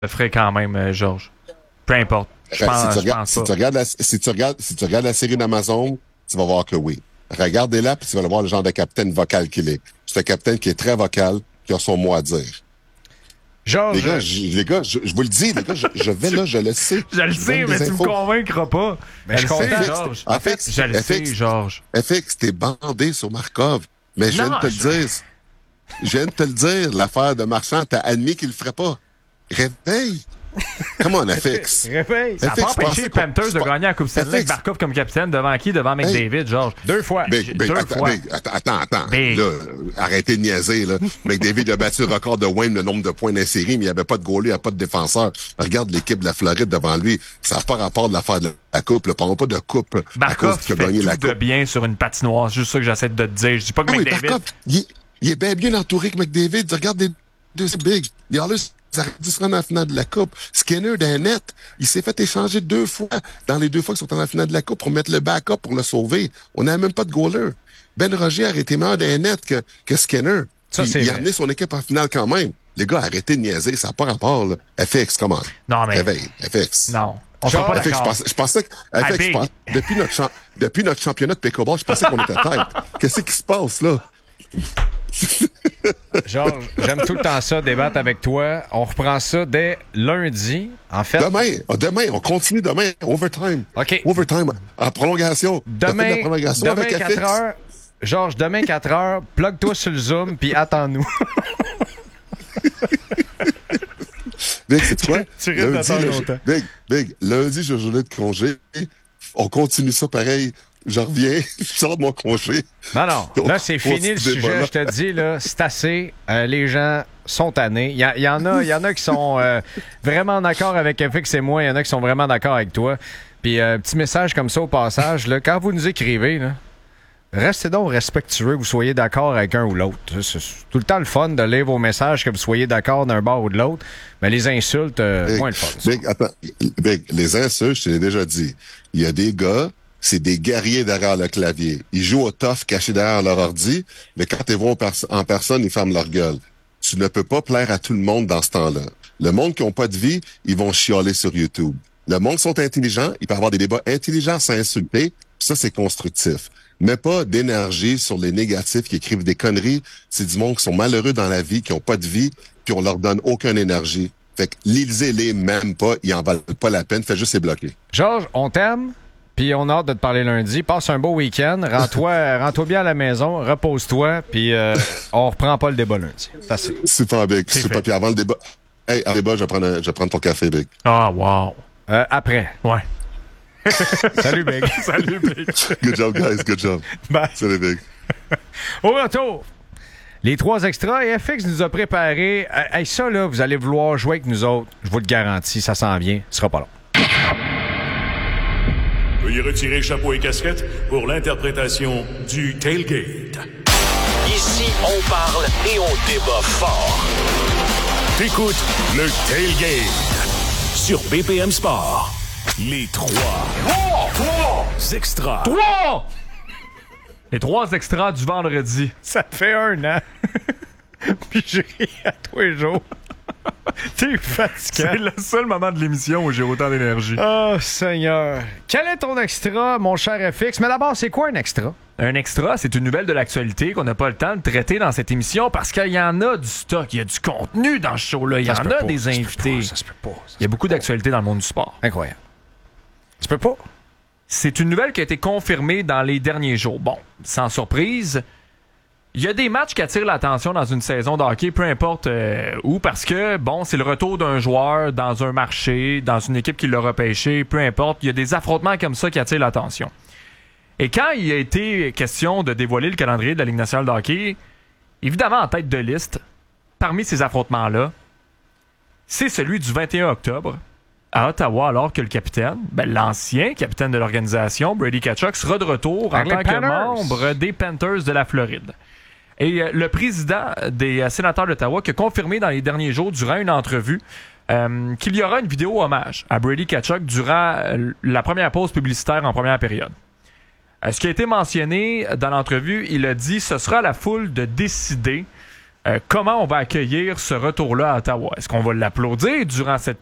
le ferais quand même, Georges. Peu importe. Je pense pas. Si tu regardes la série d'Amazon, tu vas voir que oui. Regardez-la, puis tu vas voir le genre de capitaine vocal qu'il est. C'est un capitaine qui est très vocal, qui a son mot à dire. Georges. Les gars, je vous le dis, les gars, je vais là, je le sais. Je le sais, mais tu me convaincras pas. Mais je suis content, Georges. FX, Je le sais, Georges. FX, t'es bandé sur Markov. Mais je viens de te le dire. Je viens de te le dire, l'affaire de Marchand, t'as admis qu'il le ferait pas. Réveille. Come on, FX. Réveille. Ça n'a pas empêché les Panthers de gagner la Coupe Stanley avec Markov comme capitaine. Devant qui? Devant McDavid, Georges. 2 fois. Attends. Là, arrêtez de niaiser, là. McDavid a battu le record de Wayne, le nombre de points dans la série, mais il n'y avait pas de goalie, il n'y avait pas de défenseur. Regarde l'équipe de la Floride devant lui. Ça n'a pas rapport de l'affaire de la coupe, là. Parlons pas de coupe. Markov fait tout de bien sur une patinoire. C'est juste ça que j'essaie de te dire. Je dis pas que McDavid... Markov, il est bien entouré que McDavid. Regarde les deux, c'est big. Il y a là, ça aurait dû se rendre en finale de la Coupe. Skinner, d'un net, il s'est fait échanger 2 fois dans les 2 fois qu'ils sont en la finale de la Coupe pour mettre le backup pour le sauver. On n'avait même pas de goaler. Ben Roger a été meilleur d'un net que Skinner. Ça, il a amené son équipe en finale quand même. Les gars, arrêtez de niaiser, ça n'a pas rapport, là. FX, comment? Non, mais... Réveille, FX. Non. On sera pas d'accord. Je pensais que, depuis notre championnat de pickleball, je pensais qu'on était tête. Qu'est-ce qui se passe, là? Georges, j'aime tout le temps ça, débattre avec toi. On reprend ça dès lundi. En fait. Demain, on continue demain. Overtime. OK. Overtime. En prolongation. Demain 4 heures. Georges, demain 4 heures, plug-toi sur le Zoom, puis attends-nous. Big, c'est quoi? Tu risques d'attendre longtemps. Big, lundi, j'ai journée de congé. On continue ça pareil. Je reviens, je sors de mon congé. Non. Là, c'est fini le sujet. Je te dis, là, c'est assez. Les gens sont tannés. Il y en a qui sont vraiment d'accord avec FX et moi. Il y en a qui sont vraiment d'accord avec toi. Puis, petit message comme ça au passage. Là, quand vous nous écrivez, là, restez donc respectueux que vous soyez d'accord avec un ou l'autre. C'est tout le temps le fun de lire vos messages, que vous soyez d'accord d'un bord ou de l'autre. Mais les insultes, moins le fun. Big, les insultes, je te l'ai déjà dit. Il y a des gars... C'est des guerriers derrière le clavier. Ils jouent au tough cachés derrière leur ordi, mais quand ils vont en personne, ils ferment leur gueule. Tu ne peux pas plaire à tout le monde dans ce temps-là. Le monde qui n'a pas de vie, ils vont chialer sur YouTube. Le monde qui sont intelligents, ils peuvent avoir des débats intelligents sans insulter. Ça, c'est constructif. Mais pas d'énergie sur les négatifs qui écrivent des conneries. C'est du monde qui sont malheureux dans la vie, qui n'ont pas de vie, puis on leur donne aucune énergie. Fait que lisez-les même pas, ils en valent pas la peine, faites juste les bloquer. Georges, on t'aime. Puis on a hâte de te parler lundi. Passe un beau week-end. Rends-toi bien à la maison. Repose-toi. Puis on reprend pas le débat lundi. C'est assez. Super, Big. Super. Puis avant le débat... Hey, avant le débat, je vais prendre ton café, Big. Ah, wow. Après. Ouais. Salut, Big. Salut, Big. Good job, guys. Good job. Bye. Salut, Big. Au retour, les 3 extras. Et FX nous a préparé... ça, là, vous allez vouloir jouer avec nous autres. Je vous le garantis. Ça s'en vient. Ce sera pas long. Veuillez retirer chapeau et casquette pour l'interprétation du Tailgate. Ici, on parle et on débat fort. T'écoutes le Tailgate sur BPM Sport. Les 3 extras. 3! Les 3 extras du vendredi. Ça fait 1 an. Puis je ris à tous les jours. T'es fatiguant. C'est le seul moment de l'émission où j'ai autant d'énergie. Oh, Seigneur. Quel est ton extra, mon cher FX? Mais d'abord, c'est quoi un extra? Un extra, c'est une nouvelle de l'actualité qu'on n'a pas le temps de traiter dans cette émission parce qu'il y en a du stock, il y a du contenu dans ce show-là, il y en a des invités. Ça se peut pas. Il y a beaucoup d'actualités dans le monde du sport. Incroyable. Ça se peut pas. C'est une nouvelle qui a été confirmée dans les derniers jours. Bon, sans surprise... Il y a des matchs qui attirent l'attention dans une saison de hockey, peu importe où, parce que, bon, c'est le retour d'un joueur dans un marché, dans une équipe qui l'a repêché, peu importe. Il y a des affrontements comme ça qui attirent l'attention. Et quand il a été question de dévoiler le calendrier de la Ligue nationale de hockey, évidemment en tête de liste, parmi ces affrontements-là, c'est celui du 21 octobre à Ottawa, alors que le capitaine, l'ancien capitaine de l'organisation, Brady Tkachuk, sera de retour en tant que membre des Panthers de la Floride. Et le président des sénateurs d'Ottawa qui a confirmé dans les derniers jours, durant une entrevue, qu'il y aura une vidéo hommage à Brady Tkachuk durant la première pause publicitaire en première période. Ce qui a été mentionné dans l'entrevue, il a dit « Ce sera à la foule de décider comment on va accueillir ce retour-là à Ottawa? Est-ce qu'on va l'applaudir durant cette